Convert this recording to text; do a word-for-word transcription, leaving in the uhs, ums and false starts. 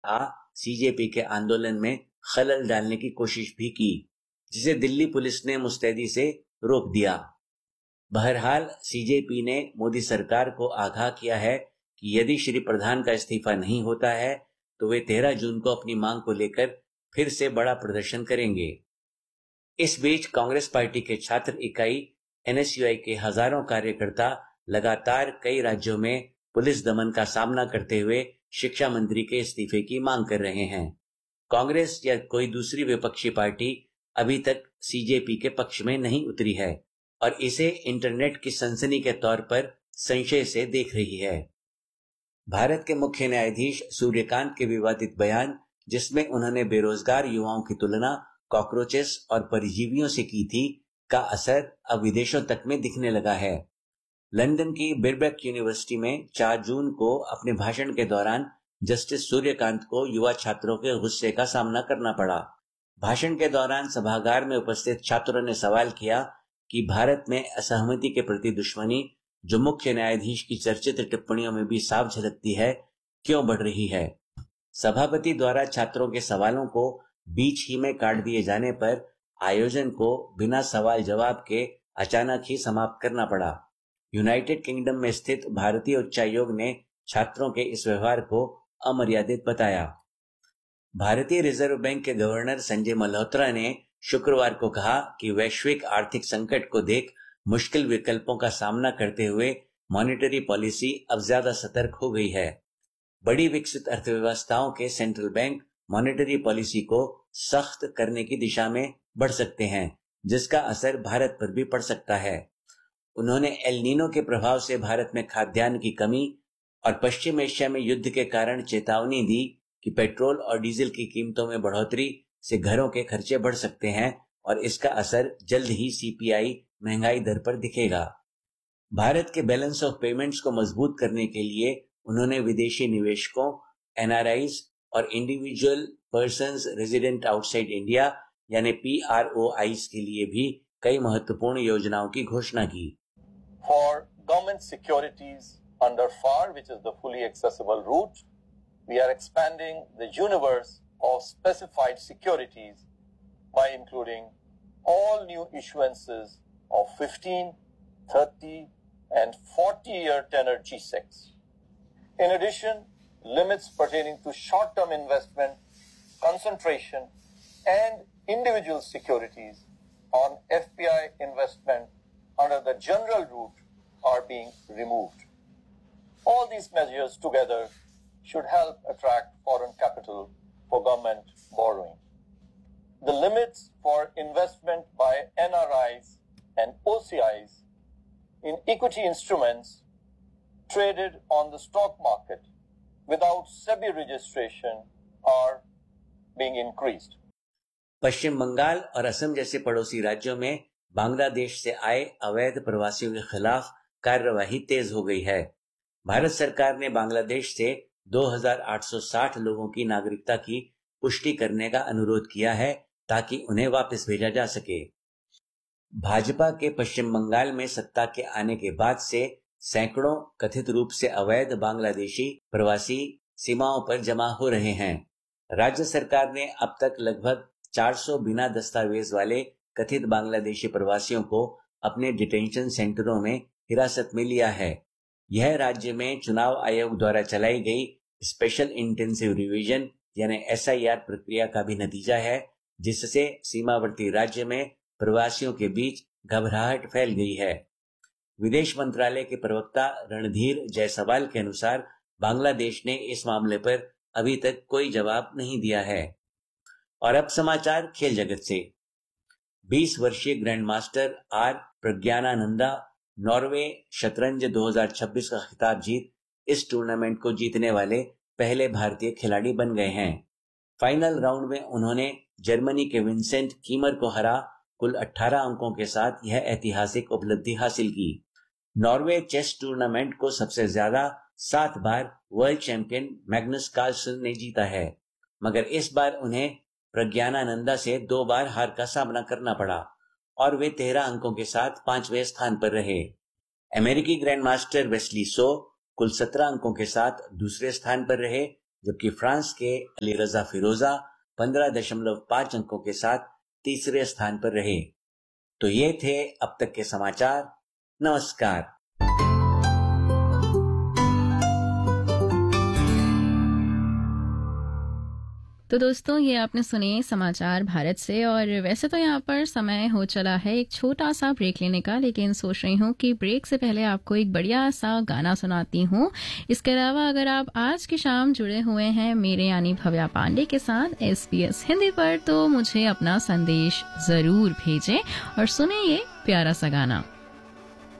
CJP के आंदोलन में खलल डालने की कोशिश भी की, जिसे दिल्ली पुलिस ने मुस्तैदी से रोक दिया। बहरहाल सीजेपी ने मोदी सरकार को आगाह किया है कि यदि श्री प्रधान का इस्तीफा नहीं होता है तो वे तेरह जून को अपनी मांग को लेकर फिर से बड़ा प्रदर्शन करेंगे। इस बीच कांग्रेस पार्टी के छात्र इकाई एनएसयूआई के हजारों कार्यकर्ता लगातार कई राज्यों में पुलिस दमन का सामना करते हुए शिक्षा मंत्री के इस्तीफे की मांग कर रहे हैं। कांग्रेस या कोई दूसरी विपक्षी पार्टी अभी तक सीजेपी के पक्ष में नहीं उतरी है और इसे इंटरनेट की सनसनी के तौर पर संशय से देख रही है। भारत के मुख्य न्यायाधीश सूर्यकांत के विवादित बयान, जिसमें उन्होंने बेरोजगार युवाओं की तुलना कॉकरोचेस और परजीवियों से की थी, का असर अब विदेशों तक में दिखने लगा है। लंदन की बिरबेक यूनिवर्सिटी में चार जून को अपने भाषण के दौरान जस्टिस सूर्यकांत को युवा छात्रों के गुस्से का सामना करना पड़ा। भाषण के दौरान सभागार में उपस्थित छात्रों ने सवाल किया कि भारत में असहमति के प्रति दुश्मनी, जो मुख्य न्यायाधीश की चर्चित टिप्पणियों में भी साफ झलकती है, क्यों बढ़ रही है। सभापति द्वारा छात्रों के सवालों को बीच ही में काट दिए जाने पर आयोजन को बिना सवाल जवाब के अचानक ही समाप्त करना पड़ा। यूनाइटेड किंगडम में स्थित भारतीय उच्चायोग ने छात्रों के इस व्यवहार को अमर्यादित बताया। भारतीय रिजर्व बैंक के गवर्नर संजय मल्होत्रा ने शुक्रवार को कहा कि वैश्विक आर्थिक संकट को देख मुश्किल विकल्पों का सामना करते हुए मॉनेटरी पॉलिसी अब ज्यादा सतर्क हो गई है। बड़ी विकसित अर्थव्यवस्थाओं के सेंट्रल बैंक मॉनेटरी पॉलिसी को सख्त करने की दिशा में बढ़ सकते हैं, जिसका असर भारत पर भी पड़ सकता है। उन्होंने एल नीनो के प्रभाव से भारत में खाद्यान्न की कमी और पश्चिम एशिया में युद्ध के कारण चेतावनी दी कि पेट्रोल और डीजल की कीमतों में बढ़ोतरी से घरों के खर्चे बढ़ सकते हैं और इसका असर जल्द ही सीपीआई महंगाई दर पर दिखेगा। भारत के बैलेंस ऑफ पेमेंट्स को मजबूत करने के लिए उन्होंने विदेशी निवेशकों, एनआरआईज और individual persons resident outside India यानी पीआरओआईज के लिए भी कई महत्वपूर्ण योजनाओं की घोषणा की। For government securities under F A R, which is the fully accessible route, we are expanding the universe of specified securities by including all new issuances of fifteen, thirty and forty year tenor G SECs. In addition, limits pertaining to short-term investment, concentration and individual securities on F P I investment under the general route are being removed. All these measures together should help attract foreign capital for government borrowing. The limits for investment by N R Is and O C Is in equity instruments traded on the stock market without SEBI registration are being increased. पश्चिम बंगाल और असम जैसे पड़ोसी राज्यों में बांग्लादेश से आए अवैध प्रवासियों के खिलाफ कार्यवाही तेज हो गई है। भारत सरकार ने बांग्लादेश से दो हज़ार आठ सौ साठ लोगों की नागरिकता की पुष्टि करने का अनुरोध किया है ताकि उन्हें वापस भेजा जा सके। भाजपा के पश्चिम बंगाल में सत्ता के आने के बाद से सैकड़ों कथित रूप से अवैध बांग्लादेशी प्रवासी सीमाओं पर जमा हो रहे हैं। राज्य सरकार ने अब तक लगभग चार सौ बिना दस्तावेज वाले कथित बांग्लादेशी प्रवासियों को अपने डिटेंशन सेंटरों में हिरासत में लिया है। यह राज्य में चुनाव आयोग द्वारा चलाई गई स्पेशल इंटेंसिव रिवीजन यानी एस आई आर प्रक्रिया का भी नतीजा है, जिससे सीमावर्ती राज्य में प्रवासियों के बीच घबराहट फैल गई है। विदेश मंत्रालय के प्रवक्ता रणधीर जायसवाल के अनुसार बांग्लादेश ने इस मामले पर अभी तक कोई जवाब नहीं दिया है। और अब समाचार खेल जगत से। बीस वर्षीय ग्रैंड मास्टर आर प्रज्ञानानंदा नॉर्वे शतरंज दो हज़ार छब्बीस का खिताब जीत इस टूर्नामेंट को जीतने वाले पहले भारतीय खिलाड़ी बन गए हैं। फाइनल राउंड में उन्होंने जर्मनी के विंसेंट कीमर को हरा कुल अठारह अंकों के साथ यह ऐतिहासिक उपलब्धि हासिल की। नॉर्वे चेस टूर्नामेंट को सबसे ज्यादा सात बार वर्ल्ड चैंपियन मैग्नस कार्लसन ने जीता है, मगर इस बार उन्हें प्रज्ञानानंदा से दो बार हार का सामना करना पड़ा और वे तेरह अंकों के साथ पांचवें स्थान पर रहे। अमेरिकी ग्रैंड मास्टर वेस्ली सो कुल सत्रह अंकों के साथ दूसरे स्थान पर रहे, जबकि फ्रांस के अली रजा फिरोजा पंद्रह दशमलव पाँच अंकों के साथ तीसरे स्थान पर रहे। तो ये थे अब तक के समाचार। नमस्कार। तो दोस्तों, ये आपने सुने समाचार भारत से। और वैसे तो यहाँ पर समय हो चला है एक छोटा सा ब्रेक लेने का, लेकिन सोच रही हूँ कि ब्रेक से पहले आपको एक बढ़िया सा गाना सुनाती हूँ। इसके अलावा अगर आप आज की शाम जुड़े हुए हैं मेरे यानी भव्या पांडे के साथ एसबीएस हिंदी पर, तो मुझे अपना संदेश जरूर भेजें और सुने ये प्यारा सा गाना।